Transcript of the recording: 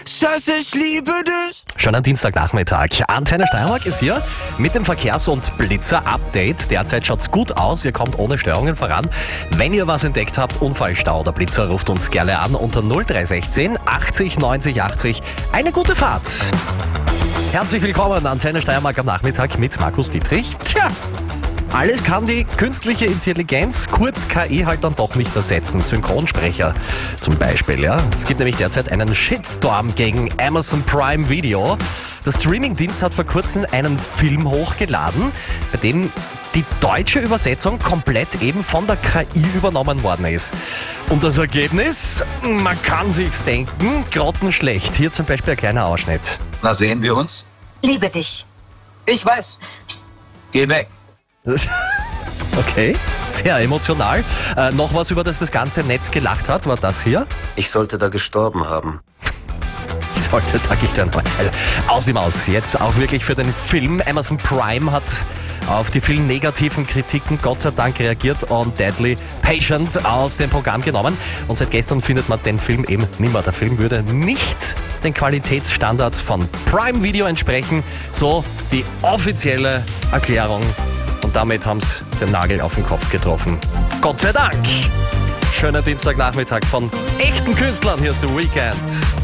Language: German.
Schatz, ich liebe dich. Schönen Dienstagnachmittag. Antenne Steiermark ist hier mit dem Verkehrs- und Blitzer-Update. Derzeit schaut's gut aus, ihr kommt ohne Störungen voran. Wenn ihr was entdeckt habt, Unfallstau oder Blitzer, ruft uns gerne an unter 0316 80 90 80. Eine gute Fahrt. Herzlich willkommen, Antenne Steiermark am Nachmittag mit Markus Dietrich. Tja, alles kann die künstliche Intelligenz, kurz KI, halt dann doch nicht ersetzen. Synchronsprecher zum Beispiel, ja. Es gibt nämlich derzeit einen Shitstorm gegen Amazon Prime Video. Der Streamingdienst hat vor kurzem einen Film hochgeladen, bei dem die deutsche Übersetzung komplett eben von der KI übernommen worden ist. Und das Ergebnis? Man kann sich's denken, grottenschlecht. Hier zum Beispiel ein kleiner Ausschnitt. Na, sehen wir uns? Liebe dich. Ich weiß. Geh weg. Okay, sehr emotional. Noch was, über das ganze Netz gelacht hat, war das hier. Ich sollte da gestorben haben. Ich sollte da gestanden haben. Also aus dem Aus. Jetzt auch wirklich für den Film. Amazon Prime hat auf die vielen negativen Kritiken Gott sei Dank reagiert und Deadly Patient aus dem Programm genommen. Und seit gestern findet man den Film eben nicht mehr. Der Film würde nicht den Qualitätsstandards von Prime Video entsprechen. So die offizielle Erklärung. Und damit haben sie den Nagel auf den Kopf getroffen. Gott sei Dank! Schöner Dienstagnachmittag von echten Künstlern. Hier ist The Weekend.